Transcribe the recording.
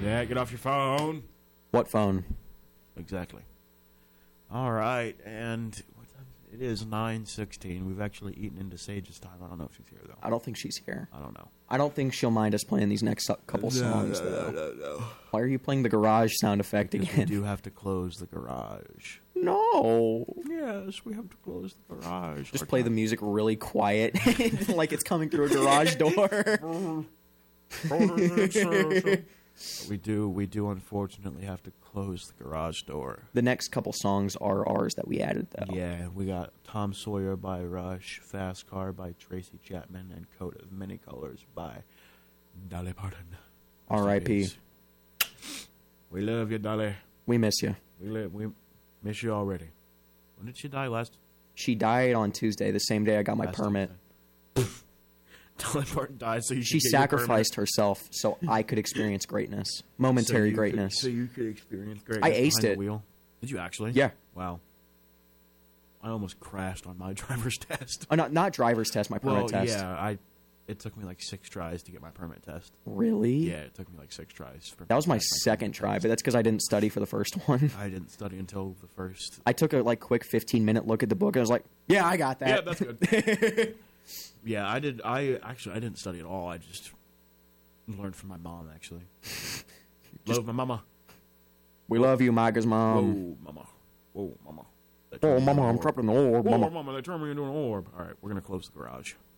Yeah, get off your phone. What phone? Exactly. All right, and it is 9:16. We've actually eaten into Sage's time. I don't know if she's here, though. I don't think she's here. I don't know. I don't think she'll mind us playing these next couple songs, though. No. Why are you playing the garage sound effect Because again? we do have to close the garage. No. Yes, we have to close the garage. Just play the music really quiet, like it's coming through a garage door. We do unfortunately have to close the garage door. The next couple songs are ours that we added, though. Yeah, we got Tom Sawyer by Rush, Fast Car by Tracy Chapman, and Coat of Many Colors by Dolly Parton. R.I.P. We love you, Dolly. We miss you. We miss you already. When did she die last? She died on Tuesday, the same day I got my permit. Dolly Parton died, so she sacrificed herself so I could experience greatness, momentary greatness. So you could experience greatness. I aced it. The wheel. Did you actually? Yeah. Wow. I almost crashed on my driver's test. Not driver's test, my permit test. Yeah, it took me like 6 tries to get my permit test. Really? Yeah, it took me like 6 tries. That was my second try, but that's because I didn't study for the first one. I didn't study until the first. I took a quick 15-minute look at the book and I was like, yeah, I got that. Yeah, that's good. Yeah, I did. I didn't study at all. I just learned from my mom, actually. Love my mama. We love you, Micah's mom. Whoa, mama. Whoa, mama. Oh, mama, I'm trapped in the orb, Whoa, mama. mama, they turned me into an orb. All right, we're going to close the garage.